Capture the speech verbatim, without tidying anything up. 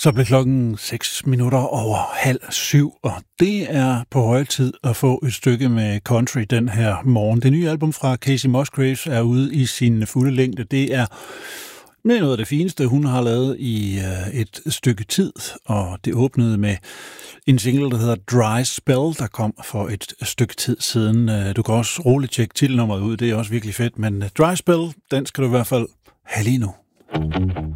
Så blev klokken seks minutter over halv syv, og det er på høje tid at få et stykke med country den her morgen. Det nye album fra Kacey Musgraves er ude i sin fulde længde. Det er noget af det fineste, hun har lavet i uh, et stykke tid, og det åbnede med en single, der hedder Dry Spell, der kom for et stykke tid siden. Uh, du kan også roligt tjekke titelnummeret ud, det er også virkelig fedt, men uh, Dry Spell, den skal du i hvert fald have lige nu.